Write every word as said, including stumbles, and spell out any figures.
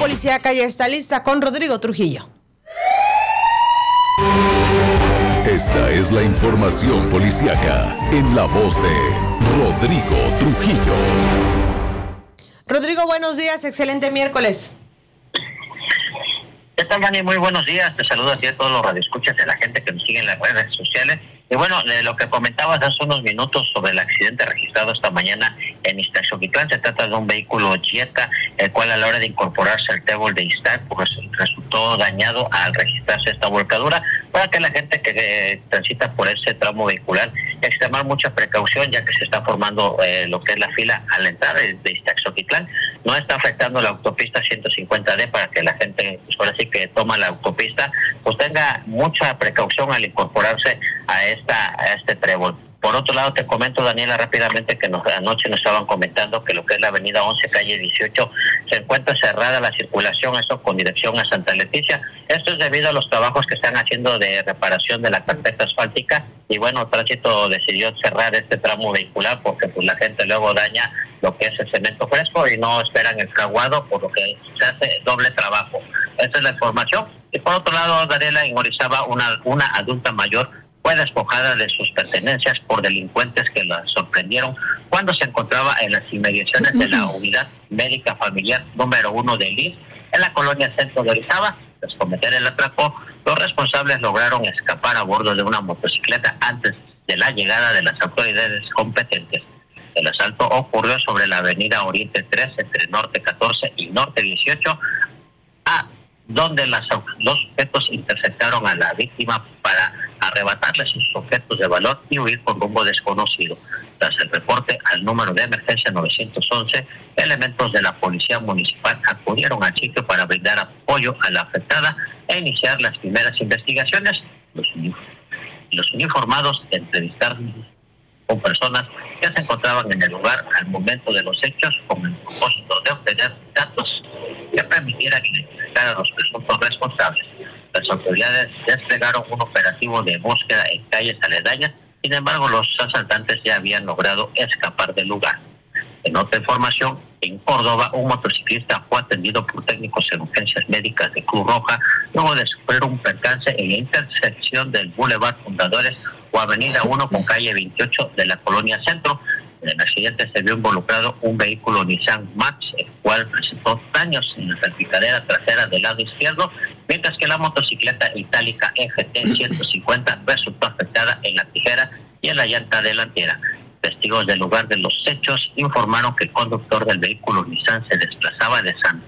policíaca ya está lista con Rodrigo Trujillo. Esta es la información policíaca en la voz de Rodrigo Trujillo. Rodrigo, buenos días, excelente miércoles. ¿Qué tal, Dani? Muy buenos días. Te saludo a ti, a todos los radioescuchas, de la gente que nos sigue en las redes sociales. Y bueno, de lo que comentabas hace unos minutos sobre el accidente registrado esta mañana en Iztaxoquitlán, se trata de un vehículo Jetta, el cual a la hora de incorporarse al trébol de Iztac, pues resultó dañado al registrarse esta volcadura. Para que la gente que eh, transita por ese tramo vehicular extremar mucha precaución, ya que se está formando eh, lo que es la fila al entrar de Iztaxoquitlán. No está afectando la autopista ciento cincuenta D, para que la gente, pues ahora sí que toma la autopista, pues tenga mucha precaución al incorporarse a esta a este trébol. Por otro lado, te comento, Daniela, rápidamente, que nos, anoche nos estaban comentando que lo que es la avenida once, calle dieciocho, se encuentra cerrada la circulación, esto con dirección a Santa Leticia. Esto es debido a los trabajos que están haciendo de reparación de la carpeta asfáltica, y bueno, Tránsito decidió cerrar este tramo vehicular porque pues la gente luego daña lo que es el cemento fresco y no esperan el fraguado, por lo que se hace doble trabajo. Esta es la información. Y por otro lado, Daniela, en Orizaba, una, una adulta mayor fue despojada de sus pertenencias por delincuentes que la sorprendieron cuando se encontraba en las inmediaciones de la unidad médica familiar número uno del I M S S en la colonia Centro de Orizaba. Tras cometer el atraco, los responsables lograron escapar a bordo de una motocicleta antes de la llegada de las autoridades competentes. El asalto ocurrió sobre la avenida Oriente tres, entre Norte catorce y Norte dieciocho, a donde las, los sujetos interceptaron a la víctima para arrebatarle sus objetos de valor y huir con rumbo desconocido. Tras el reporte al número de emergencia nueve once, elementos de la policía municipal acudieron al sitio para brindar apoyo a la afectada e iniciar las primeras investigaciones. Los, los uniformados entrevistaron con personas que se encontraban en el lugar al momento de los hechos, con el propósito de obtener datos que permitieran identificar a los presuntos responsables. Las autoridades desplegaron un operativo de búsqueda en calles aledañas, sin embargo los asaltantes ya habían logrado escapar del lugar. En otra información, en Córdoba, un motociclista fue atendido por técnicos en urgencias médicas de Cruz Roja luego de sufrir un percance en la intersección del Boulevard Fundadores o Avenida uno con calle veintiocho de la colonia Centro. En el accidente se vio involucrado un vehículo Nissan Max, el cual presentó daños en la salpicadera trasera del lado izquierdo, mientras que la motocicleta itálica F T ciento cincuenta resultó afectada en la tijera y en la llanta delantera. Testigos del lugar de los hechos informaron que el conductor del vehículo Nissan se desplazaba de Santa